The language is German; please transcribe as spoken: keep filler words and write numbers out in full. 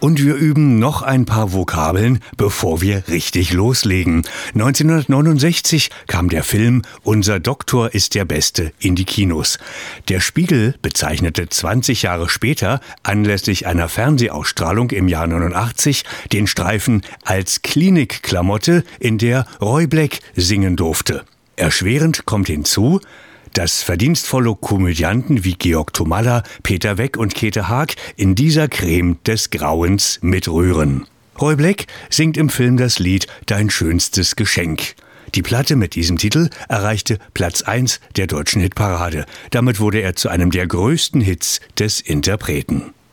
Und wir üben noch ein paar Vokabeln, bevor wir richtig loslegen. neunzehnhundertneunundsechzig kam der Film Unser Doktor ist der Beste in die Kinos. Der Spiegel bezeichnete zwanzig Jahre später, anlässlich einer Fernsehausstrahlung im Jahr neunundachtzig, den Streifen als Klinikklamotte, in der Roy Black singen durfte. Erschwerend kommt hinzu, dass verdienstvolle Komödianten wie Georg Tomalla, Peter Weck und Käthe Haag in dieser Creme des Grauens mitrühren. Roy Black singt im Film das Lied Dein schönstes Geschenk. Die Platte mit diesem Titel erreichte Platz eins der deutschen Hitparade. Damit wurde er zu einem der größten Hits des Interpreten.